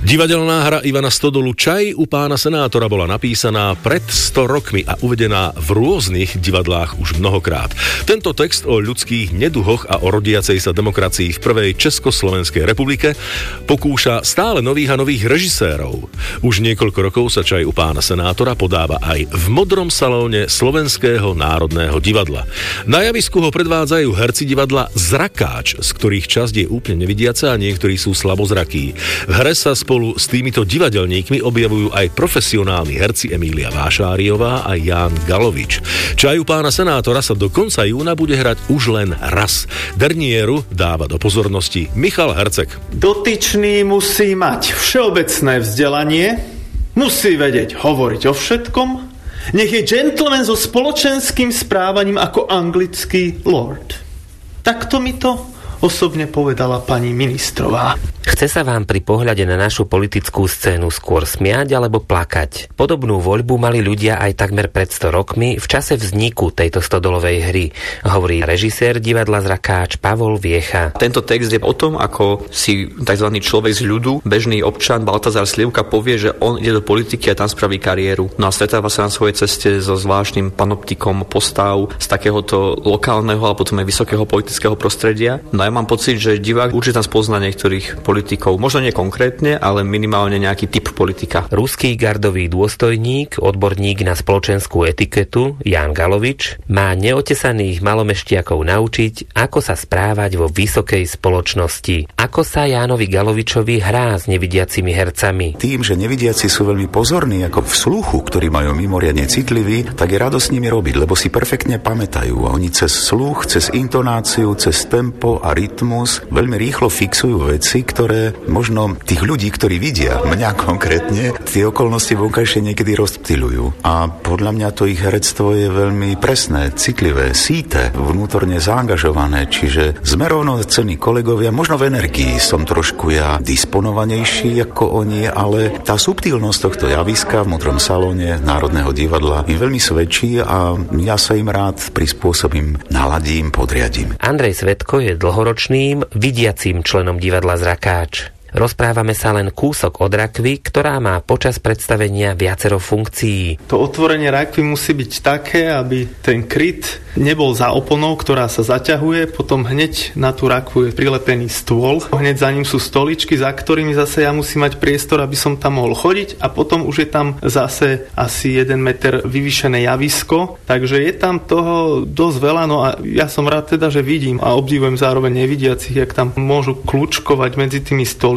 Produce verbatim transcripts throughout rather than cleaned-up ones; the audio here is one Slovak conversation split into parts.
Divadelná hra Ivana Stodolu Čaj u pána senátora bola napísaná pred sto rokmi a uvedená v rôznych divadlách už mnohokrát. Tento text o ľudských neduhoch a o rodiacej sa demokracii v prvej Československej republike pokúša stále nových a nových režisérov. Už niekoľko rokov sa Čaj u pána senátora podáva aj v Modrom salóne Slovenského národného divadla. Na javisku ho predvádzajú herci divadla Zrakáč, z ktorých časť je úplne nevidiaca a niektorí sú slabozrakí. V hre sa spolu s týmito divadelníkmi objavujú aj profesionálni herci Emília Vášáriová a Ján Galovič. Čaj u pána senátora sa do konca júna bude hrať už len raz. Dernieru dáva do pozornosti Michal Herceg. Dotyčný musí mať všeobecné vzdelanie, musí vedieť hovoriť o všetkom, nech je gentleman so spoločenským správaním ako anglický lord. Takto mi to osobne povedala pani ministrová. Chce sa vám pri pohľade na našu politickú scénu skôr smiať alebo plakať? Podobnú voľbu mali ľudia aj takmer pred sto rokmi v čase vzniku tejto stodolovej hry, hovorí režisér divadla Zrakáč Pavol Viecha. Tento text je o tom, ako si tzv. Človek z ľudu, bežný občan Baltazar Slivka povie, že on ide do politiky a tam spraví kariéru. No a stretáva sa na svojej ceste so zvláštnym panoptikom postav z takéhoto lokálneho a potom aj vysokého politického prostredia. No ja mám pocit, že divák určite tam spozná niektorých politikov. Možno nie konkrétne, ale minimálne nejaký typ politika. Ruský gardový dôstojník, odborník na spoločenskú etiketu Ján Galovič má neotesaných malomeštiakov naučiť, ako sa správať vo vysokej spoločnosti. Ako sa Jánovi Galovičovi hrá s nevidiacimi hercami? Tým, že nevidiaci sú veľmi pozorní, ako v sluchu, ktorí majú mimoriadne citliví, tak je rado s nimi robiť, lebo si perfektne pamätajú. A oni cez sluch, cez intonáciu, cez tempo a rytmus veľmi rýchlo fixujú veci, ktoré možno tých ľudí, ktorí vidia, mňa konkrétne, tie okolnosti vonkajšie niekedy rozptyľujú. A podľa mňa to ich herectvo je veľmi presné, citlivé, síte, vnútorne zaangažované, čiže sme rovnocení kolegovia, možno v energii som trošku ja disponovanejší ako oni, ale tá subtilnosť tohto javiska v Modrom salóne Národného divadla im veľmi svedčí a ja sa im rád prispôsobím, naladím, podriadím. Andrej Svetko je dlhoročným vidiacím členom divadla Zrakáč. Rozprávame sa len kúsok od rakvy, ktorá má počas predstavenia viacero funkcií. To otvorenie rakvy musí byť také, aby ten kryt nebol za oponou, ktorá sa zaťahuje, potom hneď na tú rakvu je prilepený stôl, hneď za ním sú stoličky, za ktorými zase ja musím mať priestor, aby som tam mohol chodiť a potom už je tam zase asi jeden meter vyvýšené javisko, takže je tam toho dosť veľa, no a ja som rád teda, že vidím a obdivujem zároveň nevidiacich, jak tam môžu kľúčkovať medzi tými stoličkami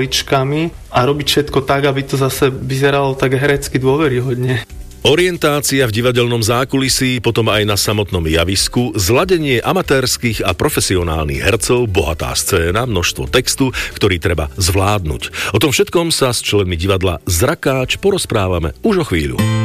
a robiť všetko tak, aby to zase vyzeralo tak herecky dôveryhodne. Orientácia v divadelnom zákulisí, potom aj na samotnom javisku, zladenie amatérskych a profesionálnych hercov, bohatá scéna, množstvo textu, ktorý treba zvládnuť. O tom všetkom sa s členmi divadla Zrakáč porozprávame už o chvíľu.